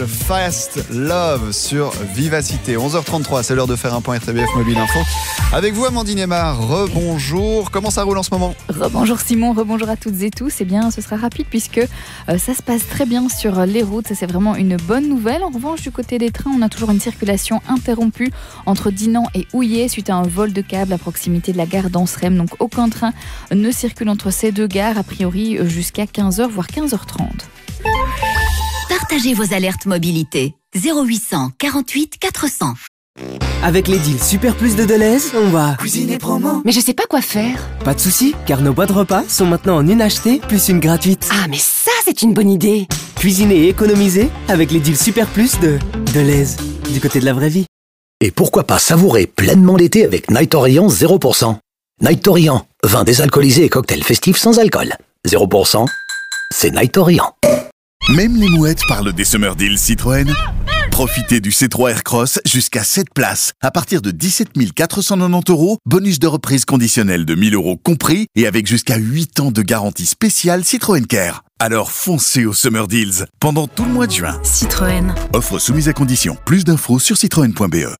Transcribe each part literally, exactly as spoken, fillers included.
Fast Love sur Vivacité. onze heures trente-trois, c'est l'heure de faire un point R T B F Mobile Info. Avec vous, Amandine Aymar, rebonjour. Comment ça roule en ce moment ? Rebonjour Simon, rebonjour à toutes et tous. Eh bien, ce sera rapide puisque euh, ça se passe très bien sur les routes. Ça, c'est vraiment une bonne nouvelle. En revanche, du côté des trains, on a toujours une circulation interrompue entre Dinan et Houillé suite à un vol de câble à proximité de la gare d'Anserem. Donc, aucun train ne circule entre ces deux gares, a priori jusqu'à quinze heures, voire quinze heures trente. Partagez vos alertes mobilité. zéro huit cent quarante-huit quatre cents. Avec les deals Super Plus de Deleuze, on va cuisiner promo. Mais je sais pas quoi faire. Pas de soucis, car nos boîtes repas sont maintenant en une achetée plus une gratuite. Ah, mais ça, c'est une bonne idée. Cuisiner et économiser avec les deals Super Plus de Deleuze, du côté de la vraie vie. Et pourquoi pas savourer pleinement l'été avec Night Orient zéro pour cent. Night Orient, vin désalcoolisé et cocktail festif sans alcool. zéro pour cent, c'est Night Orient. Même les mouettes parlent des Summer Deals Citroën. Profitez du C trois Aircross jusqu'à sept places à partir de dix-sept mille quatre cent quatre-vingt-dix euros, bonus de reprise conditionnel de mille euros compris et avec jusqu'à huit ans de garantie spéciale Citroën Care. Alors foncez aux Summer Deals pendant tout le mois de juin. Citroën. Offre soumise à condition. Plus d'infos sur citroën point b e.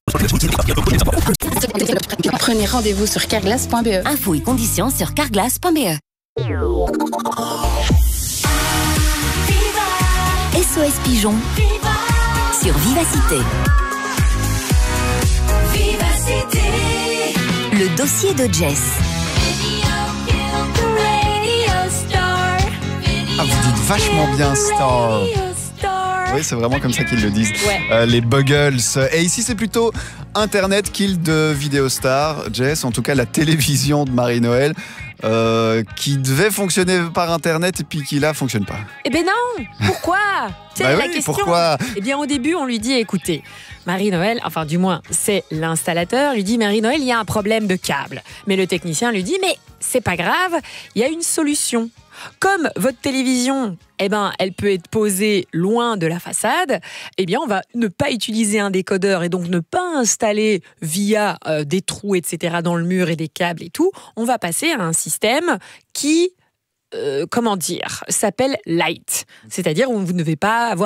Prenez rendez-vous sur carglass point b e. Infos et conditions sur carglass point b e. S O S Pigeon sur Vivacité. Vivacité. Le dossier de Jess. Ah, vous dites vachement bien Star. Oui, c'est vraiment comme ça qu'ils le disent. Ouais. Euh, les Buggles. Et ici, c'est plutôt Internet Kill de Vidéostar, Jess, en tout cas la télévision de Marie-Noël, euh, qui devait fonctionner par Internet et puis qui là fonctionne pas. Eh ben non. Pourquoi? C'est Bah la oui, question. pourquoi? Eh bien, au début, on lui dit, écoutez, Marie-Noël, enfin du moins, c'est l'installateur, lui dit, Marie-Noël, il y a un problème de câble. Mais le technicien lui dit, mais c'est pas grave, il y a une solution. Comme votre télévision, eh ben, elle peut être posée loin de la façade, eh bien, on va ne pas utiliser un décodeur et donc ne pas installer via euh, des trous, et cetera dans le mur et des câbles et tout. On va passer à un système qui, euh, comment dire, s'appelle Light. C'est-à-dire où vous ne devez pas avoir